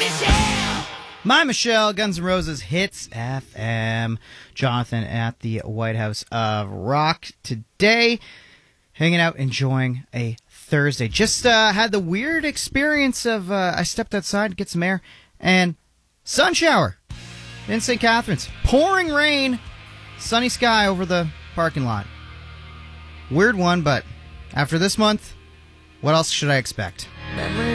My Michelle, Guns N' Roses Hits FM. Jonathan at the White House of Rock today, hanging out, enjoying a Thursday. Just had the weird experience of I stepped outside to get some air, and sun shower in St. Catharines. Pouring rain, sunny sky over the parking lot. Weird one, but after this month, what else should I expect? Memories